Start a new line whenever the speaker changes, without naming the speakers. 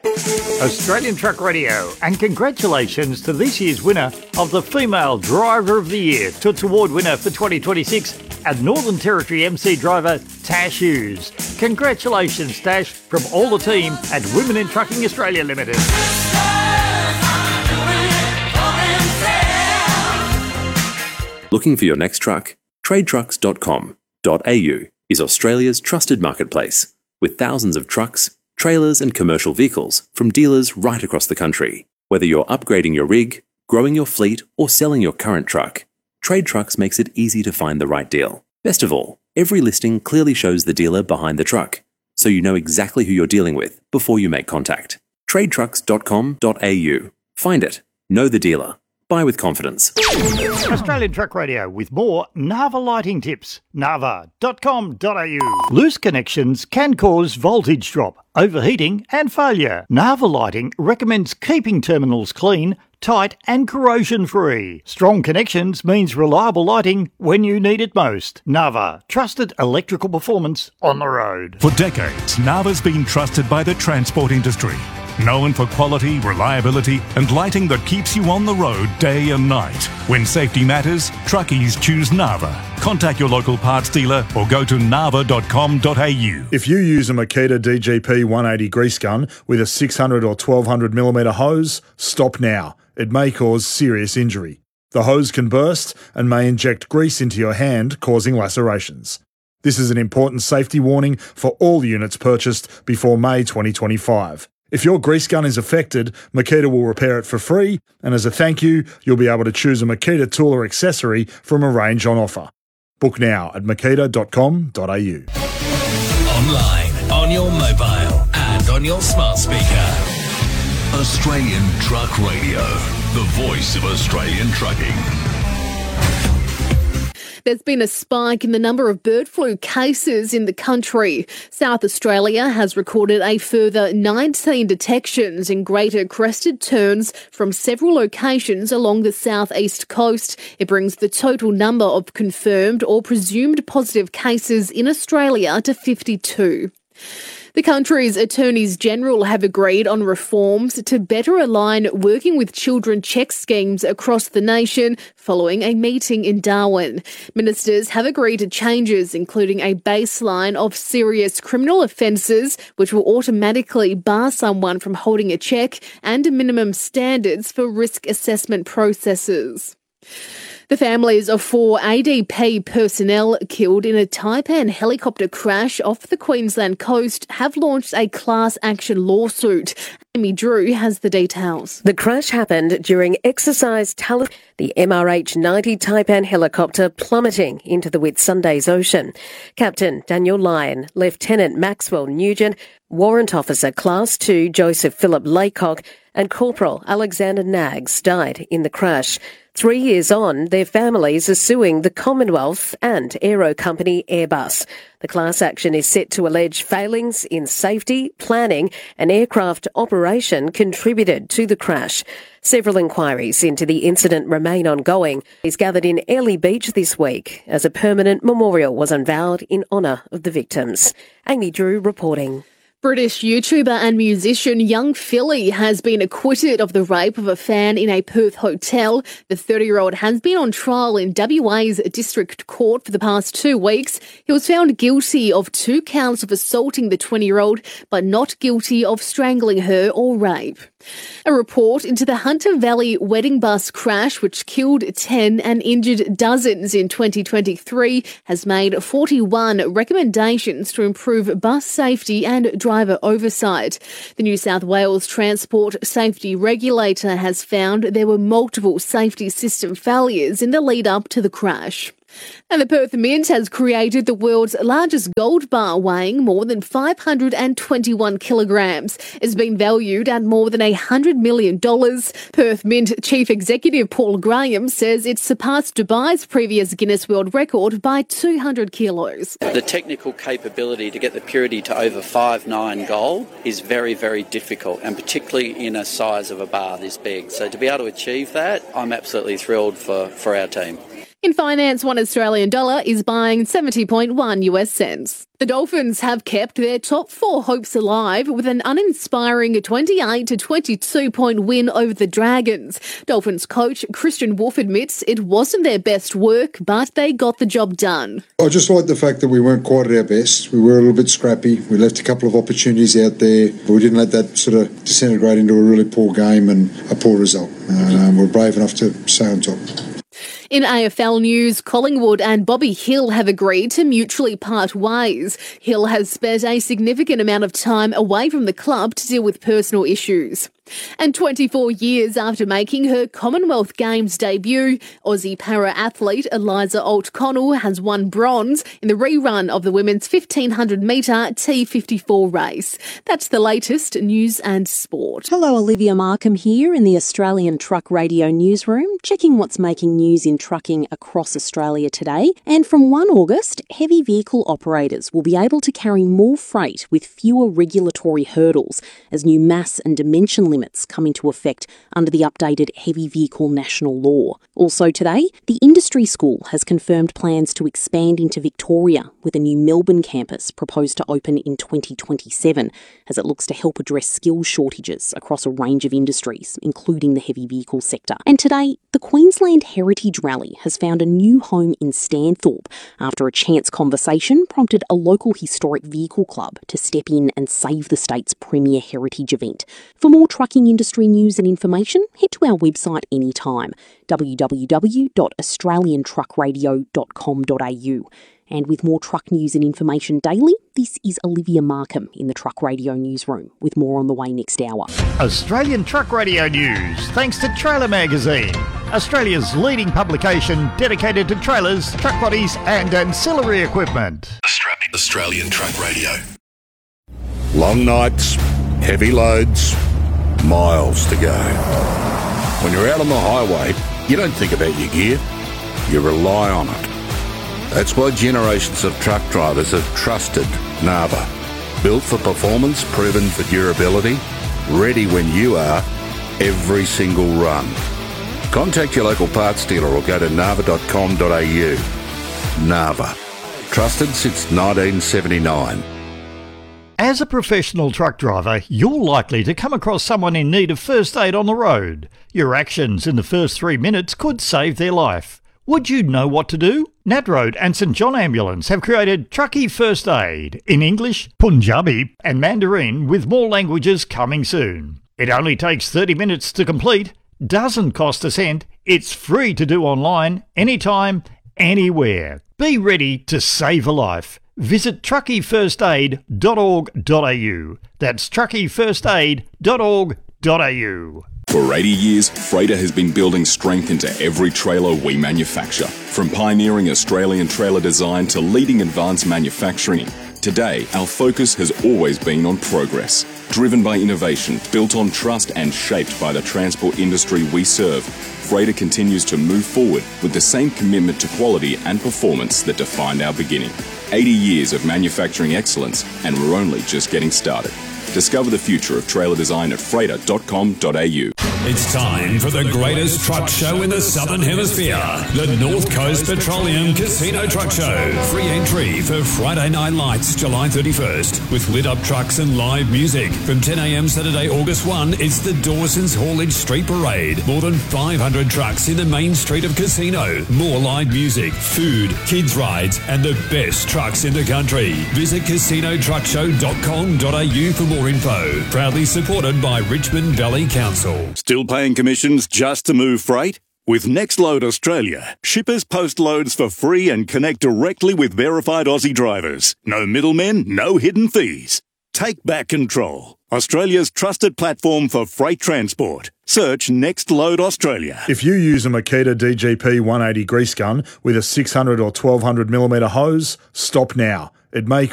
Australian Truck Radio, and congratulations to this year's winner of the Female Driver of the Year, Toots Award winner for 2026, and Northern Territory MC driver Tash Hughes. Congratulations, Tash, from all the team at Women in Trucking Australia Limited.
Looking for your next truck? TradeTrucks.com.au is Australia's trusted marketplace, with thousands of trucks, trailers and commercial vehicles from dealers right across the country. Whether you're upgrading your rig, growing your fleet or selling your current truck, Trade Trucks makes it easy to find the right deal. Best of all, every listing clearly shows the dealer behind the truck, so you know exactly who you're dealing with before you make contact. TradeTrucks.com.au. Find it. Know the dealer. Buy with confidence.
Australian Truck Radio with more Nava lighting tips. Nava.com.au. Loose connections can cause voltage drop, overheating and failure. Nava Lighting recommends keeping terminals clean, tight and corrosion-free. Strong connections means reliable lighting when you need it most. Nava, trusted electrical performance on the road.
For decades, Nava's been trusted by the transport industry. Known for quality, reliability and lighting that keeps you on the road day and night. When safety matters, truckies choose Nava. Contact your local parts dealer or go to nava.com.au.
If you use a Makita DGP 180 grease gun with a 600 or 1200mm hose, stop now. It may cause serious injury. The hose can burst and may inject grease into your hand, causing lacerations. This is an important safety warning for all units purchased before May 2025. If your grease gun is affected, Makita will repair it for free, and as a thank you, you'll be able to choose a Makita tool or accessory from a range on offer. Book now at makita.com.au.
Online, on your mobile, and on your smart speaker. Australian Truck Radio, the voice of Australian trucking.
There's been a spike in the number of bird flu cases in the country. South Australia has recorded a further 19 detections in greater crested terns from several locations along the southeast coast. It brings the total number of confirmed or presumed positive cases in Australia to 52. The country's attorneys general have agreed on reforms to better align working with children check schemes across the nation following a meeting in Darwin. Ministers have agreed to changes including a baseline of serious criminal offences which will automatically bar someone from holding a check and minimum standards for risk assessment processes. The families of 4 ADP personnel killed in a Taipan helicopter crash off the Queensland coast have launched a class action lawsuit. Amy Drew has the details.
The crash happened during exercise Talisman, the MRH-90 Taipan helicopter plummeting into the Whitsundays Ocean. Captain Daniel Lyon, Lieutenant Maxwell Nugent, Warrant Officer Class 2 Joseph Philip Laycock and Corporal Alexander Nags died in the crash. 3 years on, their families are suing the Commonwealth and aero company Airbus. The class action is set to allege failings in safety, planning and aircraft operation contributed to the crash. Several inquiries into the incident remain ongoing. It's gathered in Airlie Beach this week as a permanent memorial was unveiled in honour of the victims. Amy Drew reporting.
British YouTuber and musician Young Philly has been acquitted of the rape of a fan in a Perth hotel. The 30-year-old has been on trial in WA's District Court for the past 2 weeks. He was found guilty of 2 counts of assaulting the 20-year-old, but not guilty of strangling her or rape. A report into the Hunter Valley wedding bus crash, which killed 10 and injured dozens in 2023, has made 41 recommendations to improve bus safety and driver oversight. The New South Wales Transport Safety Regulator has found there were multiple safety system failures in the lead up to the crash. And the Perth Mint has created the world's largest gold bar weighing more than 521 kilograms. It's been valued at more than $100 million. Perth Mint Chief Executive Paul Graham says it surpassed Dubai's previous Guinness World Record by 200 kilos.
The technical capability to get the purity to over 5.9 gold is very, very difficult, and particularly in a size of a bar this big. So to be able to achieve that, I'm absolutely thrilled for our team.
In finance, one Australian dollar is buying 70.1 US cents. The Dolphins have kept their top four hopes alive with an uninspiring 28-22 point win over the Dragons. Dolphins coach Christian Wolf admits it wasn't their best work, but they got the job done.
I just like the fact that we weren't quite at our best. We were a little bit scrappy. We left a couple of opportunities out there, but we didn't let that sort of disintegrate into a really poor game and a poor result. We're brave enough to stay on top.
In AFL news, Collingwood and Bobby Hill have agreed to mutually part ways. Hill has spent a significant amount of time away from the club to deal with personal issues. And 24 years after making her Commonwealth Games debut, Aussie para-athlete Eliza Alt-Connell has won bronze in the rerun of the women's 1500-metre T54 race. That's the latest news and sport.
Hello, Olivia Markham here in the Australian Truck Radio newsroom, checking what's making news in trucking across Australia today. And from 1 August, heavy vehicle operators will be able to carry more freight with fewer regulatory hurdles as new mass and dimension limits come into effect under the updated Heavy Vehicle National Law. Also today, the Industry School has confirmed plans to expand into Victoria with a new Melbourne campus proposed to open in 2027 as it looks to help address skills shortages across a range of industries, including the heavy vehicle sector. And today, the Queensland Heritage Rally has found a new home in Stanthorpe after a chance conversation prompted a local historic vehicle club to step in and save the state's premier heritage event. For more trucking industry news and information, head to our website anytime, www.australiantruckradio.com.au. And with more truck news and information daily, this is Olivia Markham in the Truck Radio newsroom, with more on the way next hour.
Australian Truck Radio News, thanks to Trailer Magazine, Australia's leading publication dedicated to trailers, truck bodies and ancillary equipment.
Australian Truck Radio.
Long nights, heavy loads, miles to go. When you're out on the highway, you don't think about your gear, you rely on it. That's why generations of truck drivers have trusted Narva. Built for performance, proven for durability, ready when you are, every single run. Contact your local parts dealer or go to narva.com.au. Narva. Trusted since 1979.
As a professional truck driver, you're likely to come across someone in need of first aid on the road. Your actions in the first 3 minutes could save their life. Would you know what to do? Nat Road and St John Ambulance have created Truckee First Aid in English, Punjabi and Mandarin, with more languages coming soon. It only takes 30 minutes to complete, doesn't cost a cent, it's free to do online, anytime, anywhere. Be ready to save a life. Visit truckiefirstaid.org.au. That's truckiefirstaid.org.au.
For 80 years, Freighter has been building strength into every trailer we manufacture. From pioneering Australian trailer design to leading advanced manufacturing, today our focus has always been on progress. Driven by innovation, built on trust and shaped by the transport industry we serve, Freighter continues to move forward with the same commitment to quality and performance that defined our beginning. 80 years of manufacturing excellence, and we're only just getting started. Discover the future of trailer design at freighter.com.au.
It's time for the greatest truck show in the Southern Hemisphere, the North Coast Petroleum Casino Truck Show. Free entry for Friday Night Lights, July 31st, with lit-up trucks and live music. From 10 a.m. Saturday, August 1, it's the Dawson's Haulage Street Parade. More than 500 trucks in the main street of Casino. More live music, food, kids' rides, and the best trucks in the country. Visit casinotruckshow.com.au for more info. Proudly supported by Richmond Valley Council.
Still paying commissions just to move freight? With Nextload Australia, shippers post loads for free and connect directly with verified Aussie drivers. No middlemen, no hidden fees. Take back control. Australia's trusted platform for freight transport. Search Nextload Australia.
If you use a Makita DGP 180 grease gun with a 600 or 1200mm hose, stop now. It may